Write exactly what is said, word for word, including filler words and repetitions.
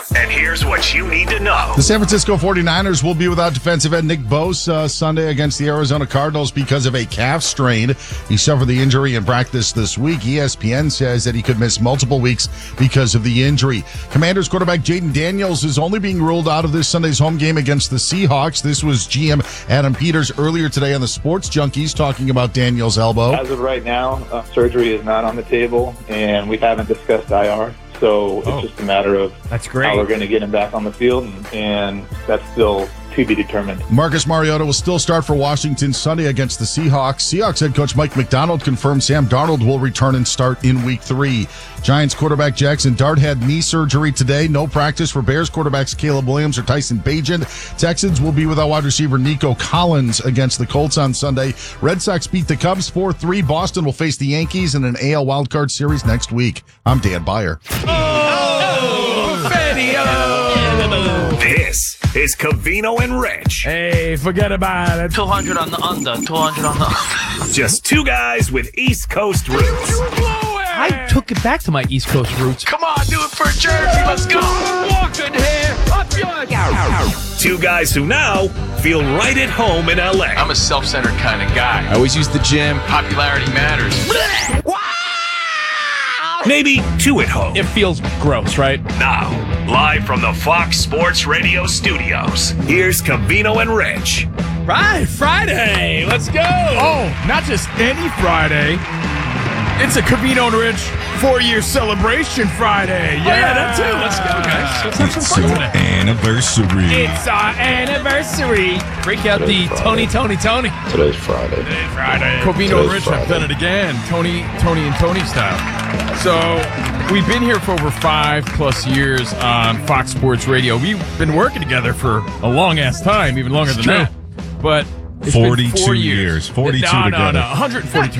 And here's what you need to know. The San Francisco forty-niners will be without defensive end Nick Bosa Sunday against the Arizona Cardinals because of a calf strain. He suffered the injury in practice this week. E S P N says that he could miss multiple weeks because of the injury. Commanders quarterback Jaden Daniels is only being ruled out of this Sunday's home game against the Seahawks. This was G M Adam Peters earlier today on the Sports Junkies talking about Daniels' elbow. As of right now, uh, surgery is not on the table, and we haven't discussed I R. So it's Oh. just a matter of That's great. how we're going to get him back on the field, and, and that's still to be determined. Marcus Mariota will still start for Washington Sunday against the Seahawks. Seahawks head coach Mike McDonald confirmed Sam Darnold will return and start in week three. Giants quarterback Jackson Dart had knee surgery today. No practice for Bears quarterbacks Caleb Williams or Tyson Bagent. Texans will be without wide receiver Nico Collins against the Colts on Sunday. Red Sox beat the Cubs four three. Boston will face the Yankees in an A L wildcard series next week. I'm Dan Beyer. This is Covino and Rich. Hey, forget about it. two hundred on the under, two hundred on the under. Just two guys with East Coast roots. I took it back to my East Coast roots. Come on, do it for Jersey. Let's go. Walking here, up your... Two guys who now feel right at home in L A. I'm a self-centered kind of guy. I always use the gym. Popularity matters. Maybe two at home. It feels gross, right? Now, live from the Fox Sports Radio studios, here's Covino and Rich. Right, Friday. Let's go. Oh, not just any Friday. It's a Covino and Rich four-year celebration Friday. Yeah, Oh, yeah, that too. Let's go, guys. Let's have some fun today. Anniversary. It's our anniversary. Break out the Tony, Tony, Tony. Today's Friday. Today's Friday. Covino and Rich have done it again. Tony, Tony, and Tony style. So we've been here for over five plus years on Fox Sports Radio. We've been working together for a long ass time, even longer than true. that. But it's been forty-two four years. years. forty-two no, no, together. no, one hundred forty-two